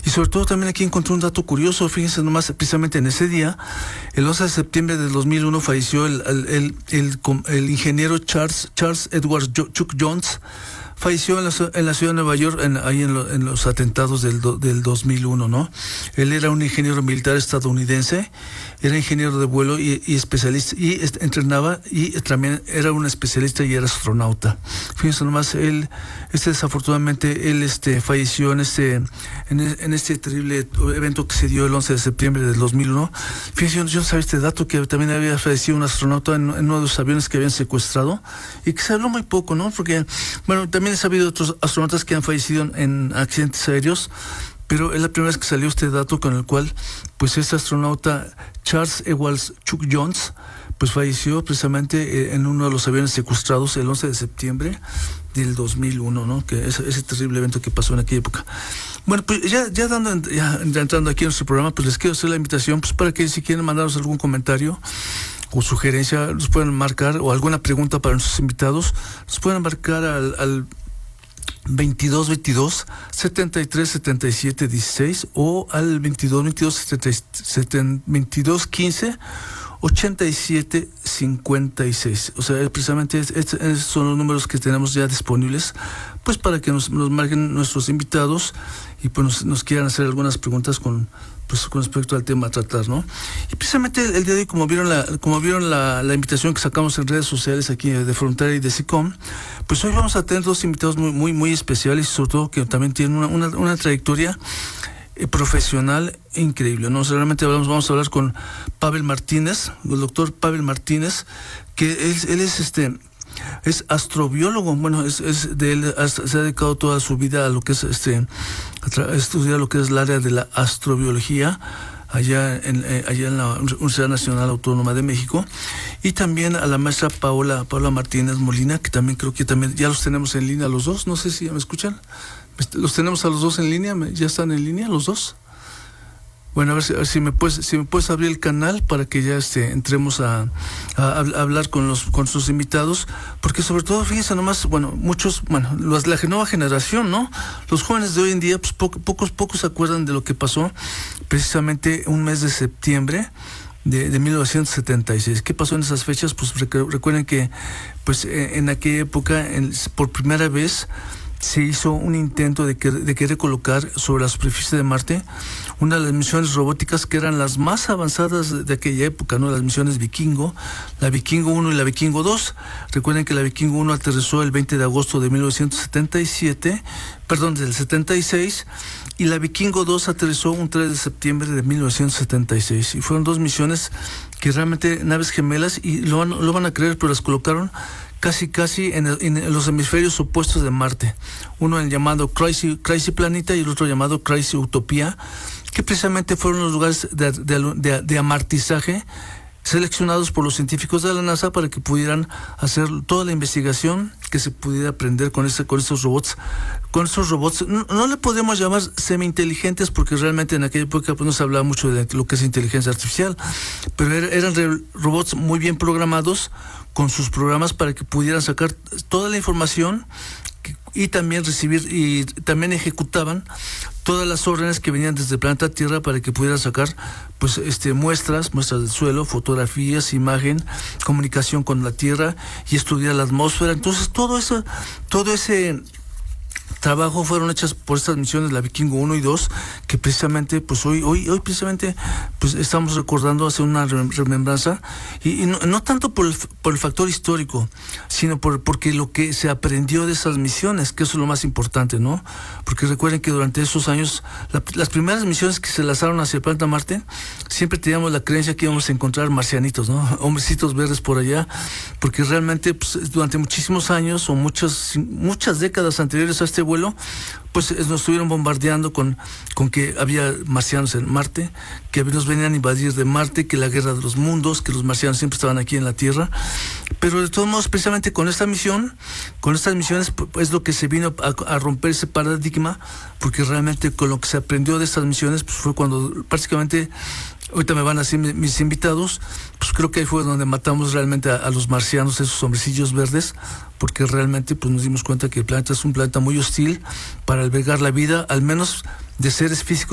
Y sobre todo también aquí encontré un dato curioso, fíjense nomás, precisamente en ese día, el 11 de septiembre del 2001 falleció el ingeniero Charles Edward Chuck Jones. Falleció en la ciudad de Nueva York, en los atentados del 2001, ¿no? Él era un ingeniero militar estadounidense, era ingeniero de vuelo y especialista, y entrenaba, y también era un especialista y era astronauta. Fíjense nomás, desafortunadamente, falleció en este terrible evento que se dio el 11 de septiembre del 2001. Fíjense, yo no sabía este dato, que también había fallecido un astronauta en uno de los aviones que habían secuestrado, y que se habló muy poco, ¿no? Porque, bueno, también he sabido de otros astronautas que han fallecido en accidentes aéreos, pero es la primera vez que salió este dato con el cual, pues, este astronauta Charles Edward Chuck Jones, pues, falleció precisamente en uno de los aviones secuestrados el 11 de septiembre del 2001, ¿no? Que ese terrible evento que pasó en aquella época. Bueno, pues ya entrando aquí en nuestro programa, pues les quiero hacer la invitación, pues, para que si quieren mandarnos algún comentario o sugerencia, nos pueden marcar, o alguna pregunta para nuestros invitados, nos pueden marcar al 2222 73 77 16 o al 2215 87 56. O sea, precisamente estos son los números que tenemos ya disponibles, pues, para que nos marquen nuestros invitados y pues nos quieran hacer algunas preguntas con respecto al tema a tratar, ¿no? Y precisamente el día de hoy, como vieron la invitación que sacamos en redes sociales aquí de Frontera y de SICOM, pues hoy vamos a tener dos invitados muy, muy especiales, y sobre todo que también tienen una trayectoria profesional increíble, ¿no? O sea, realmente vamos a hablar con Pavel Martínez, el doctor Pavel Martínez, que él es astrobiólogo. Bueno, se ha dedicado toda su vida a lo que es estudiar lo que es el área de la astrobiología allá en la Universidad Nacional Autónoma de México, y también a la maestra Paola Martínez Molina, que también creo que también ya los tenemos en línea los dos. No sé si me escuchan. Los tenemos a los dos en línea. ¿Ya están en línea los dos? Bueno, a ver si me puedes abrir el canal para que ya entremos a hablar con sus invitados, porque sobre todo, fíjense nomás, la nueva generación, ¿no? Los jóvenes de hoy en día, pues pocos se acuerdan de lo que pasó precisamente un mes de septiembre de 1976. ¿Qué pasó en esas fechas? Pues recuerden que, pues, en aquella época, por primera vez, se hizo un intento de querer colocar sobre la superficie de Marte una de las misiones robóticas que eran las más avanzadas de aquella época, ¿no? Las misiones Vikingo, la Vikingo 1 y la Vikingo 2. Recuerden que la Vikingo 1 aterrizó el 20 de agosto de 76, y la Vikingo 2 aterrizó un 3 de septiembre de 1976. Y fueron dos misiones que realmente, naves gemelas, y lo van a creer, pero las colocaron casi en los hemisferios opuestos de Marte. Uno el llamado Crazy Planeta y el otro llamado Crazy Utopía, que precisamente fueron los lugares de amartizaje seleccionados por los científicos de la NASA para que pudieran hacer toda la investigación que se pudiera aprender con esos robots. Con esos robots, no le podemos llamar semi-inteligentes, porque realmente en aquella época pues no se hablaba mucho de lo que es inteligencia artificial, pero eran robots muy bien programados, con sus programas para que pudieran sacar toda la información y también recibir, y también ejecutaban todas las órdenes que venían desde el planeta Tierra para que pudieran sacar, pues, muestras del suelo, fotografías, imagen, comunicación con la Tierra y estudiar la atmósfera. Entonces todo ese trabajo fueron hechas por estas misiones, la Vikingo 1 y 2, que precisamente, pues hoy precisamente, pues estamos recordando, hacer una remembranza, y no tanto por el factor histórico, sino porque lo que se aprendió de esas misiones, que eso es lo más importante, ¿no? Porque recuerden que durante esos años, las primeras misiones que se lanzaron hacia el planeta Marte, siempre teníamos la creencia que íbamos a encontrar marcianitos, ¿no? Hombrecitos verdes por allá, porque realmente, pues, durante muchísimos años o muchas décadas anteriores a este vuelo, pues nos estuvieron bombardeando con que había marcianos en Marte, que nos venían a invadir de Marte, que la guerra de los mundos, que los marcianos siempre estaban aquí en la Tierra. Pero de todos modos, precisamente con estas misiones, es lo que se vino a romper ese paradigma, porque realmente con lo que se aprendió de estas misiones, pues fue cuando prácticamente, ahorita me van a decir mis invitados, pues creo que ahí fue donde matamos realmente a los marcianos, esos hombrecillos verdes, porque realmente pues nos dimos cuenta que el planeta es un planeta muy hostil para albergar la vida, al menos de seres físicos